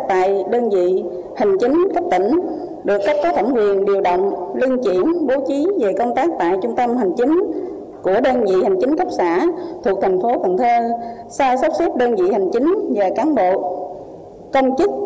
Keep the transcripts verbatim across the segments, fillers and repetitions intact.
tại đơn vị hành chính cấp tỉnh được cấp có thẩm quyền điều động, luân chuyển, bố trí về công tác tại trung tâm hành chính của đơn vị hành chính cấp xã thuộc thành phố Cần Thơ, sau sắp xếp đơn vị hành chính và cán bộ công chức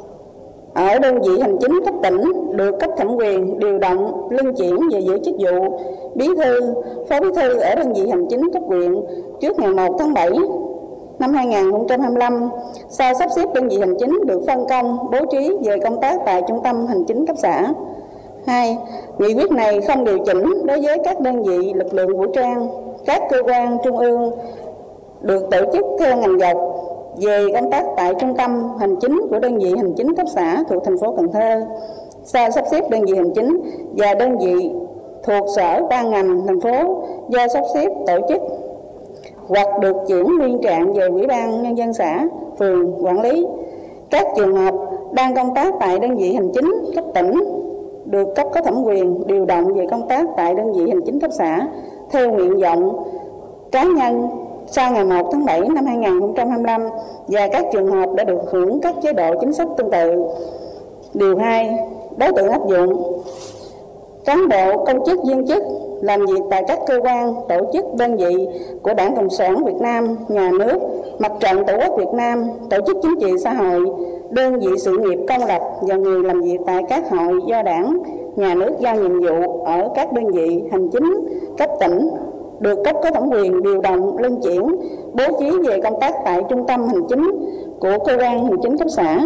ở đơn vị hành chính cấp tỉnh được cấp thẩm quyền điều động, luân chuyển về giữ chức vụ bí thư, phó bí thư ở đơn vị hành chính cấp huyện trước ngày một tháng bảy năm hai nghìn không trăm hai mươi lăm, sau sắp xếp đơn vị hành chính được phân công, bố trí về công tác tại trung tâm hành chính cấp xã. Hai, nghị quyết này không điều chỉnh đối với các đơn vị lực lượng vũ trang, các cơ quan trung ương được tổ chức theo ngành dọc về công tác tại trung tâm hành chính của đơn vị hành chính cấp xã thuộc thành phố Cần Thơ, sau sắp xếp đơn vị hành chính và đơn vị thuộc sở ban ngành thành phố do sắp xếp tổ chức hoặc được chuyển nguyên trạng về Ủy ban Nhân dân xã, phường quản lý. Các trường hợp đang công tác tại đơn vị hành chính cấp tỉnh được cấp có thẩm quyền điều động về công tác tại đơn vị hành chính cấp xã theo nguyện vọng cá nhân sau ngày một tháng bảy năm hai nghìn không trăm hai mươi lăm, và các trường hợp đã được hưởng các chế độ chính sách tương tự. Điều hai, đối tượng áp dụng: cán bộ, công chức, viên chức làm việc tại các cơ quan, tổ chức, đơn vị của Đảng Cộng sản Việt Nam, nhà nước, Mặt trận Tổ quốc Việt Nam, tổ chức chính trị xã hội, đơn vị sự nghiệp công lập và người làm việc tại các hội do Đảng, nhà nước giao nhiệm vụ ở các đơn vị hành chính cấp tỉnh được cấp có thẩm quyền điều động, luân chuyển, bố trí về công tác tại trung tâm hành chính của cơ quan hành chính cấp xã.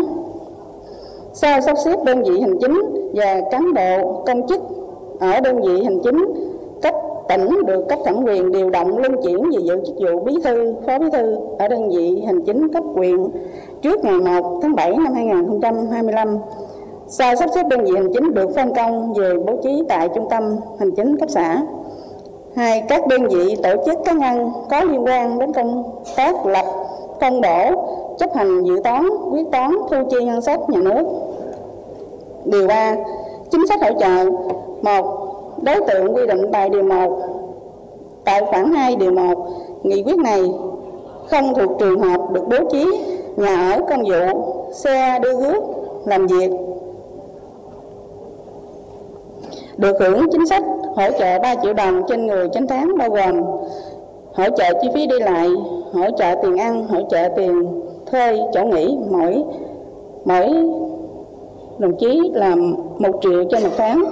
Sau sắp xếp đơn vị hành chính và cán bộ công chức ở đơn vị hành chính cấp tỉnh được cấp thẩm quyền điều động, luân chuyển về giữ chức vụ bí thư, phó bí thư ở đơn vị hành chính cấp huyện trước ngày một tháng bảy năm hai nghìn không trăm hai mươi lăm. Sau sắp xếp đơn vị hành chính được phân công về bố trí tại trung tâm hành chính cấp xã. Hai, các đơn vị tổ chức cá nhân có liên quan đến công tác lập, phân bổ, chấp hành dự toán, quyết toán, thu chi ngân sách nhà nước. Điều ba, chính sách hỗ trợ. Một, đối tượng quy định tại điều một, tại khoản hai điều một, nghị quyết này không thuộc trường hợp được bố trí nhà ở công vụ, xe đưa rước làm việc được hưởng chính sách hỗ trợ ba triệu đồng trên người trên tháng, bao gồm hỗ trợ chi phí đi lại, hỗ trợ tiền ăn, hỗ trợ tiền thuê chỗ nghỉ mỗi mỗi đồng chí là một triệu trên một tháng.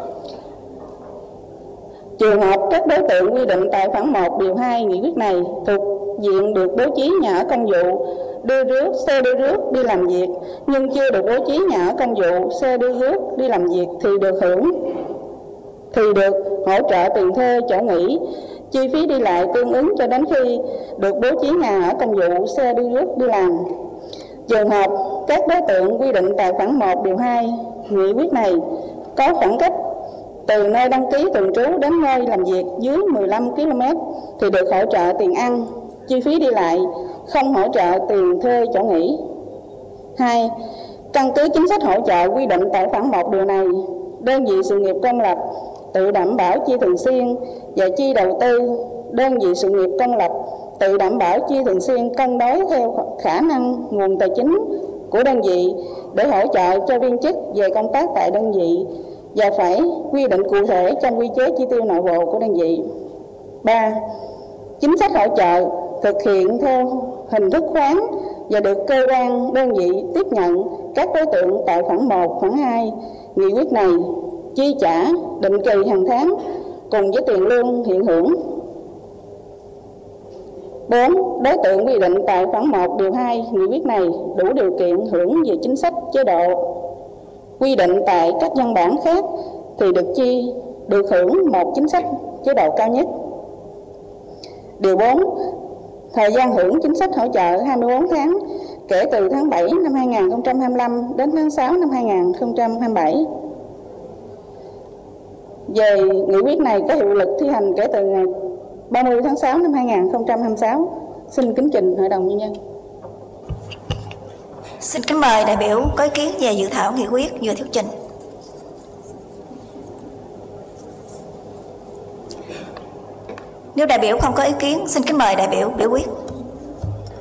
Trường hợp các đối tượng quy định tại khoản một điều hai nghị quyết này thuộc diện được bố trí nhà ở công vụ, đưa rước, xe đưa rước đi làm việc nhưng chưa được bố trí nhà ở công vụ, xe đưa rước đi làm việc thì được hưởng thì được hỗ trợ tiền thuê chỗ nghỉ, chi phí đi lại tương ứng cho đến khi được bố trí nhà ở công vụ, xe đưa rước đi làm. Trường hợp các đối tượng quy định tại khoản một điều hai nghị quyết này có khoảng cách từ nơi đăng ký thường trú đến nơi làm việc dưới mười lăm ki lô mét thì được hỗ trợ tiền ăn, chi phí đi lại, không hỗ trợ tiền thuê chỗ nghỉ. Hai, căn cứ chính sách hỗ trợ quy định tại khoản một điều này, đơn vị sự nghiệp công lập tự đảm bảo chi thường xuyên và chi đầu tư, đơn vị sự nghiệp công lập tự đảm bảo chi thường xuyên cân đối theo khả năng nguồn tài chính của đơn vị để hỗ trợ cho viên chức về công tác tại đơn vị và phải quy định cụ thể trong quy chế chi tiêu nội bộ của đơn vị. Ba, chính sách hỗ trợ thực hiện theo hình thức khoán và được cơ quan đơn vị tiếp nhận các đối tượng tại khoản một, khoản hai nghị quyết này chi trả định kỳ hàng tháng cùng với tiền lương hiện hưởng. Bốn, đối tượng quy định tại khoản một điều hai nghị quyết này đủ điều kiện hưởng về chính sách chế độ quy định tại các văn bản khác thì được chi được hưởng một chính sách chế độ cao nhất. Điều bốn, thời gian hưởng chính sách hỗ trợ hai mươi bốn tháng kể từ tháng bảy năm hai nghìn không trăm hai mươi lăm đến tháng sáu năm hai nghìn không trăm hai mươi bảy. Về nghị quyết này có hiệu lực thi hành kể từ ngày ba mươi tháng sáu năm hai nghìn không trăm hai mươi sáu. Xin kính trình Hội đồng Nhân dân. Xin kính mời đại biểu có ý kiến về dự thảo nghị quyết vừa thuyết trình. Nếu đại biểu không có ý kiến, xin kính mời đại biểu biểu quyết.